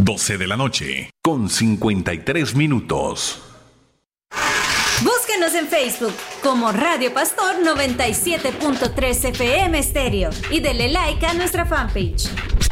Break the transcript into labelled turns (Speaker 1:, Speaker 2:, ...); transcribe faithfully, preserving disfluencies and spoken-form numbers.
Speaker 1: doce de la noche, con cincuenta y tres minutos.
Speaker 2: Búsquenos en Facebook como Radio Pastor noventa y siete punto tres F M Estéreo y dele like a nuestra fanpage.